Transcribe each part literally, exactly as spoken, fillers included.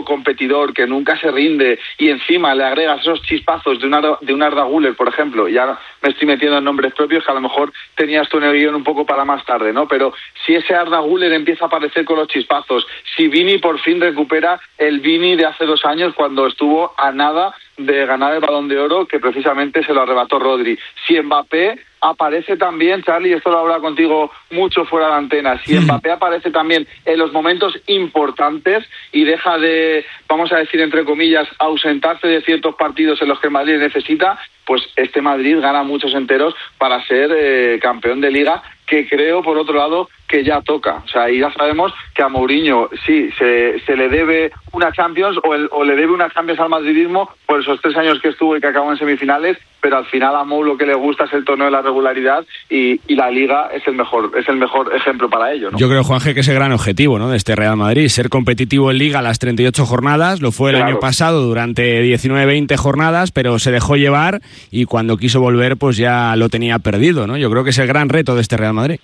competidor que nunca se rinde y encima le agregas esos chispazos de, una, de un Arda Güler, por ejemplo, ya me estoy metiendo en nombres propios que a lo mejor tenías tú en el guión un poco para más tarde, ¿no? Pero si ese Arda Güler empieza a aparecer con los chispazos, si Vini por fin recupera el Vini de hace dos años cuando estuvo a nada de ganar el Balón de Oro, que precisamente se lo arrebató Rodri, si Mbappé aparece también, Charlie, esto lo habla contigo mucho fuera de antena, si Mbappé aparece también en los momentos importantes y deja de, vamos a decir entre comillas, ausentarse de ciertos partidos en los que el Madrid necesita, pues este Madrid gana muchos enteros para ser eh, campeón de Liga, que creo, por otro lado, que ya toca. O sea, y ya sabemos que a Mourinho sí se, se le debe una Champions o, el, o le debe una Champions al madridismo por esos tres años que estuvo y que acabó en semifinales, pero al final a Mou lo que le gusta es el torneo de la regularidad y, y la Liga es el mejor es el mejor ejemplo para ello, ¿no? Yo creo, Juanje, que es el gran objetivo, ¿no?, de este Real Madrid, ser competitivo en Liga las treinta y ocho jornadas, lo fue el claro. año pasado durante diecinueve veinte jornadas, pero se dejó llevar y cuando quiso volver pues ya lo tenía perdido, ¿no? Yo creo que es el gran reto de este Real Madrid.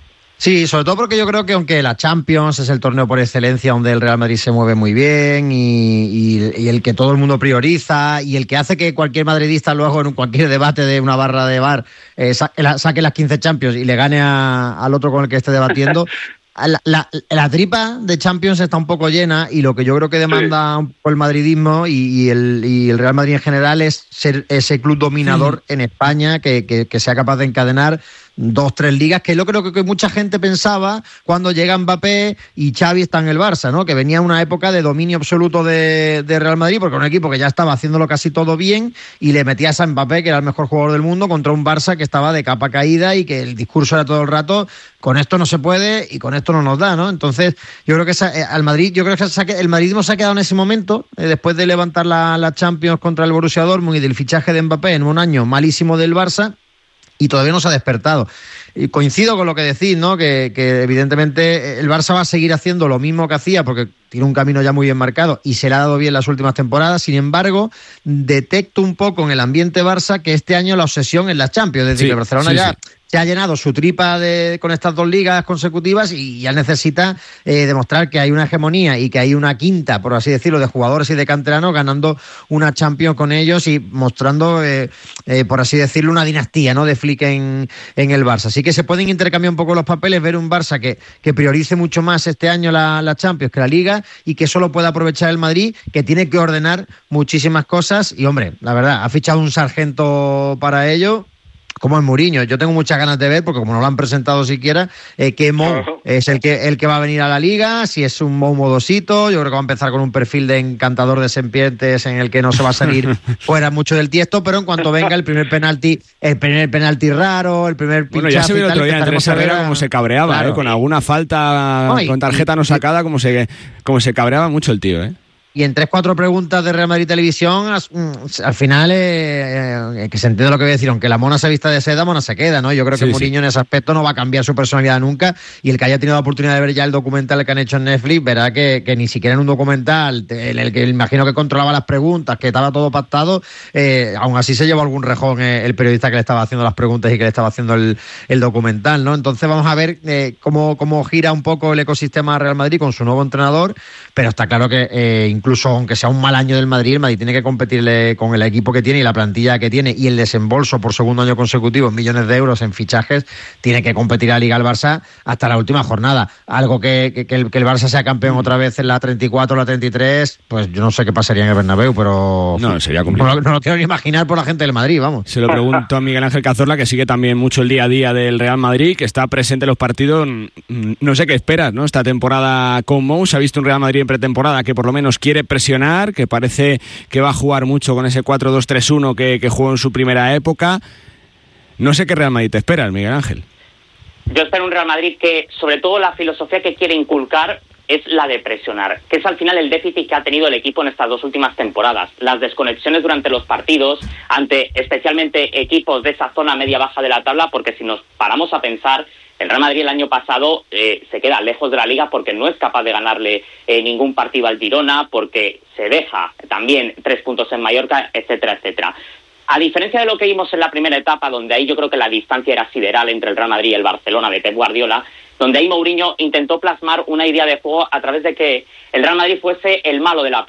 Sí, sobre todo porque yo creo que aunque la Champions es el torneo por excelencia donde el Real Madrid se mueve muy bien y, y, y el que todo el mundo prioriza y el que hace que cualquier madridista luego en cualquier debate de una barra de bar eh, saque, la, saque las quince Champions y le gane a, al otro con el que esté debatiendo, la, la, la tripa de Champions está un poco llena y lo que yo creo que demanda sí. un poco el madridismo y, y, el, y el Real Madrid en general es ser ese club dominador sí. en España que, que, que sea capaz de encadenar dos, tres ligas, que es lo que creo que mucha gente pensaba cuando llega Mbappé y Xavi está en el Barça, ¿no? Que venía una época de dominio absoluto de, de Real Madrid, porque era un equipo que ya estaba haciéndolo casi todo bien y le metías a Mbappé, que era el mejor jugador del mundo, contra un Barça que estaba de capa caída y que el discurso era todo el rato, con esto no se puede y con esto no nos da, ¿no? Entonces, yo creo que esa, eh, al Madrid, yo creo que se ha, el madridismo se ha quedado en ese momento, eh, después de levantar la, la Champions contra el Borussia Dortmund y del fichaje de Mbappé en un año malísimo del Barça, y todavía no se ha despertado. Y coincido con lo que decís, ¿no? Que, que evidentemente el Barça va a seguir haciendo lo mismo que hacía porque tiene un camino ya muy bien marcado y se le ha dado bien las últimas temporadas. Sin embargo, detecto un poco en el ambiente Barça que este año la obsesión es la Champions. Es decir, sí, que Barcelona sí, ya... Sí. se ha llenado su tripa de, con estas dos ligas consecutivas y ya necesita eh, demostrar que hay una hegemonía y que hay una quinta, por así decirlo, de jugadores y de canteranos ganando una Champions con ellos y mostrando, eh, eh, por así decirlo, una dinastía, ¿no?, de Flick en, en el Barça. Así que se pueden intercambiar un poco los papeles, ver un Barça que, que priorice mucho más este año la, la Champions que la Liga y que solo pueda aprovechar el Madrid, que tiene que ordenar muchísimas cosas y, hombre, la verdad, ha fichado un sargento para ello, como es Mourinho. Yo tengo muchas ganas de ver, porque como no lo han presentado siquiera, eh, que Mou es el que el que va a venir a la Liga, si es un Mou modosito, yo creo que va a empezar con un perfil de encantador de serpientes en el que no se va a salir fuera mucho del tiesto, pero en cuanto venga el primer penalti, el primer penalti raro, el primer pinchazo. Bueno, ya se vio el otro día en Teresa Herrera cómo se cabreaba, claro. ¿eh? Con alguna falta, no, y, con tarjeta no sacada, como se, como se cabreaba mucho el tío, ¿eh? Y en tres, cuatro preguntas de Real Madrid Televisión, al final, eh, eh, que se entiende lo que voy a decir, aunque la mona se vista de seda, mona se queda, ¿no? Yo creo que sí, Mourinho sí. en ese aspecto no va a cambiar su personalidad nunca, y el que haya tenido la oportunidad de ver ya el documental que han hecho en Netflix, verá que, que ni siquiera en un documental, en el que imagino que controlaba las preguntas, que estaba todo pactado, eh, aún así se llevó algún rejón eh, el periodista que le estaba haciendo las preguntas y que le estaba haciendo el, el documental, ¿no? Entonces vamos a ver eh, cómo, cómo gira un poco el ecosistema Real Madrid con su nuevo entrenador, pero está claro que eh, incluso aunque sea un mal año del Madrid, el Madrid tiene que competirle con el equipo que tiene y la plantilla que tiene y el desembolso por segundo año consecutivo en millones de euros en fichajes, tiene que competir a la Liga al Barça hasta la última jornada. Algo que, que, que, el, que el Barça sea campeón otra vez en la treinta y cuatro o la treinta y tres, pues yo no sé qué pasaría en el Bernabéu, pero no, sería complicado. No, no lo quiero ni imaginar por la gente del Madrid, vamos. Se lo pregunto a Miguel Ángel Cazorla, que sigue también mucho el día a día del Real Madrid, que está presente en los partidos. No sé qué esperas, ¿no? Esta temporada con Mou, se ha visto un Real Madrid en pretemporada que por lo menos quiere presionar, que parece que va a jugar mucho con ese cuatro dos tres uno que, que jugó en su primera época. No sé qué Real Madrid te espera, Miguel Ángel. Yo espero un Real Madrid que, sobre todo, la filosofía que quiere inculcar es la de presionar, que es al final el déficit que ha tenido el equipo en estas dos últimas temporadas. Las desconexiones durante los partidos, ante especialmente equipos de esa zona media-baja de la tabla, porque si nos paramos a pensar, el Real Madrid el año pasado eh, se queda lejos de la Liga porque no es capaz de ganarle eh, ningún partido al Girona, porque se deja también tres puntos en Mallorca, etcétera, etcétera. A diferencia de lo que vimos en la primera etapa, donde ahí yo creo que la distancia era sideral entre el Real Madrid y el Barcelona de Pep Guardiola, donde ahí Mourinho intentó plasmar una idea de juego a través de que el Real Madrid fuese el malo de la